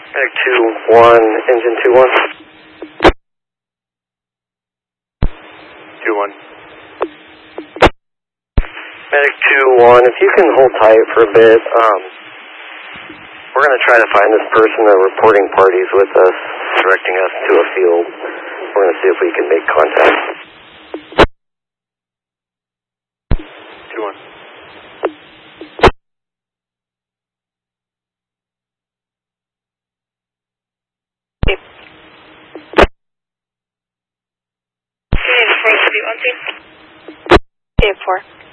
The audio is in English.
Medic 2-1, engine 2-1. 2-1. Medic 2-1, if you can hold tight for a bit, we're going to try to find this person. The reporting parties with us, directing us to a field. We're going to see if we can make contact. 2-1. On scene. 4.